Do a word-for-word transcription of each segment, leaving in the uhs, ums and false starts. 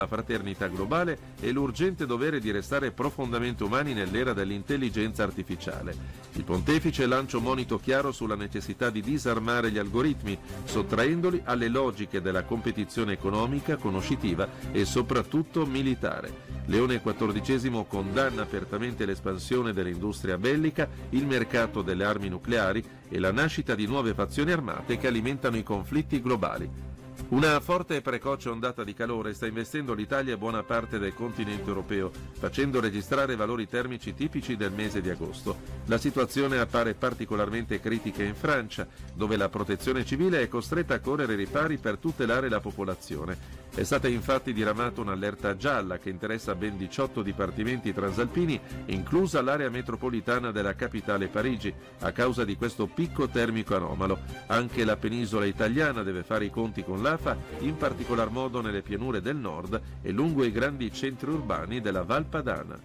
la fraternità globale e l'urgente dovere di restare profondamente umani nell'era dell'intelligenza artificiale. Il pontefice lancia un monito chiaro sulla necessità di disarmare gli algoritmi, sottraendoli alle logiche della competizione economica, conoscitiva e soprattutto militare. Leone quattordicesimo condanna apertamente l'espansione dell'industria bellica, il mercato delle armi nucleari e la nascita di nuove fazioni armate che alimentano i conflitti globali. Una forte e precoce ondata di calore sta investendo l'Italia e buona parte del continente europeo, facendo registrare valori termici tipici del mese di agosto. La situazione appare particolarmente critica in Francia, dove la protezione civile è costretta a correre ai ripari per tutelare la popolazione. È stata infatti diramata un'allerta gialla che interessa ben diciotto dipartimenti transalpini, inclusa l'area metropolitana della capitale Parigi, a causa di questo picco termico anomalo. Anche la penisola italiana deve fare i conti con l'A F A, in particolar modo nelle pianure del nord e lungo i grandi centri urbani della Val Padana.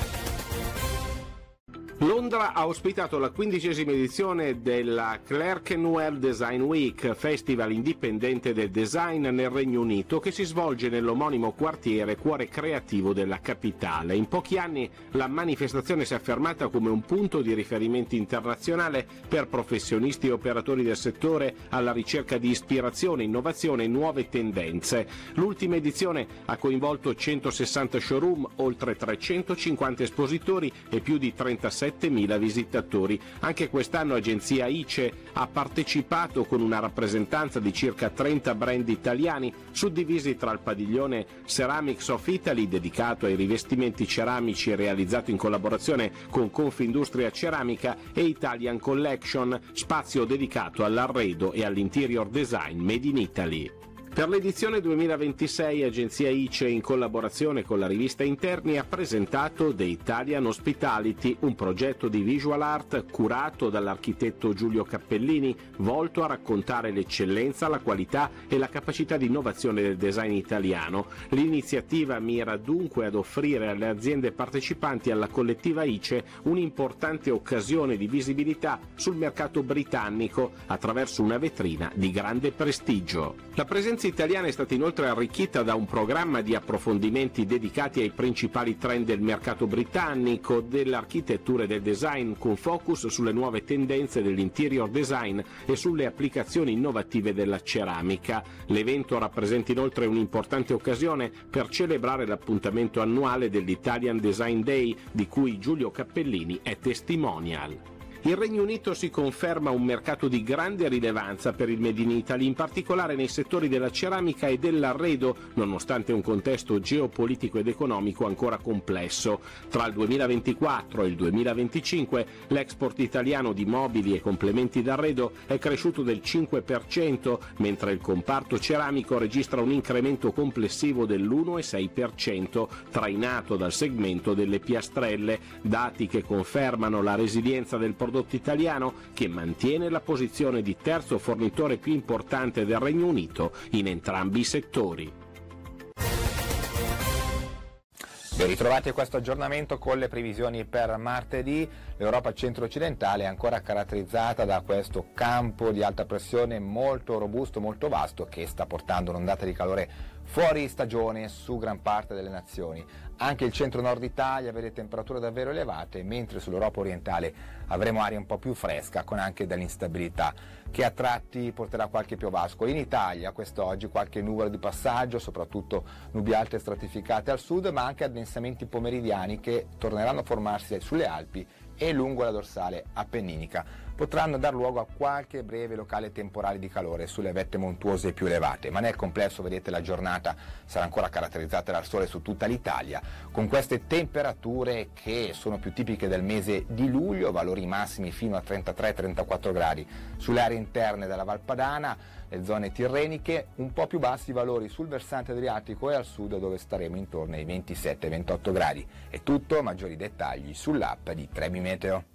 Londra ha ospitato la quindicesima edizione della Clerkenwell Design Week, festival indipendente del design nel Regno Unito che si svolge nell'omonimo quartiere cuore creativo della capitale. In pochi anni la manifestazione si è affermata come un punto di riferimento internazionale per professionisti e operatori del settore alla ricerca di ispirazione, innovazione e nuove tendenze. L'ultima edizione ha coinvolto centosessanta showroom, oltre trecentocinquanta espositori e più di trentasettemila visitatori. Anche quest'anno Agenzia I C E ha partecipato con una rappresentanza di circa trenta brand italiani suddivisi tra il padiglione Ceramics of Italy, dedicato ai rivestimenti ceramici realizzato in collaborazione con Confindustria Ceramica, e Italian Collection, spazio dedicato all'arredo e all'interior design made in Italy. Per l'edizione duemilaventisei Agenzia I C E, in collaborazione con la rivista Interni, ha presentato The Italian Hospitality, un progetto di visual art curato dall'architetto Giulio Cappellini, volto a raccontare l'eccellenza, la qualità e la capacità di innovazione del design italiano. L'iniziativa mira dunque ad offrire alle aziende partecipanti alla collettiva I C E un'importante occasione di visibilità sul mercato britannico attraverso una vetrina di grande prestigio. La presenza italiana è stata inoltre arricchita da un programma di approfondimenti dedicati ai principali trend del mercato britannico, dell'architettura e del design, con focus sulle nuove tendenze dell'interior design e sulle applicazioni innovative della ceramica. L'evento rappresenta inoltre un'importante occasione per celebrare l'appuntamento annuale dell'Italian Design Day, di cui Giulio Cappellini è testimonial. Il Regno Unito si conferma un mercato di grande rilevanza per il Made in Italy, in particolare nei settori della ceramica e dell'arredo, nonostante un contesto geopolitico ed economico ancora complesso. Tra il duemilaventiquattro e il duemilaventicinque l'export italiano di mobili e complementi d'arredo è cresciuto del cinque per cento, mentre il comparto ceramico registra un incremento complessivo dell'uno virgola sei per cento, trainato dal segmento delle piastrelle, dati che confermano la resilienza del prodotto italiano, che mantiene la posizione di terzo fornitore più importante del Regno Unito in entrambi i settori. Ben ritrovati a questo aggiornamento con le previsioni per martedì. L'Europa centro-occidentale è ancora caratterizzata da questo campo di alta pressione molto robusto, molto vasto, che sta portando un'ondata di calore fuori stagione su gran parte delle nazioni. Anche il centro-nord Italia vede temperature davvero elevate, mentre sull'Europa orientale avremo aria un po' più fresca, con anche dell'instabilità che a tratti porterà qualche piovasco. In Italia quest'oggi qualche nuvola di passaggio, soprattutto nubi alte stratificate al sud, ma anche addensamenti pomeridiani che torneranno a formarsi sulle Alpi e lungo la dorsale appenninica. Potranno dar luogo a qualche breve locale temporale di calore sulle vette montuose più elevate, ma nel complesso, vedete, la giornata sarà ancora caratterizzata dal sole su tutta l'Italia, con queste temperature che sono più tipiche del mese di luglio, valori massimi fino a trentatré trentaquattro gradi sulle aree interne della Val Padana, le zone tirreniche, un po' più bassi valori sul versante adriatico e al sud, dove staremo intorno ai ventisette ventotto gradi. È tutto, maggiori dettagli sull'app di Trebi Meteo.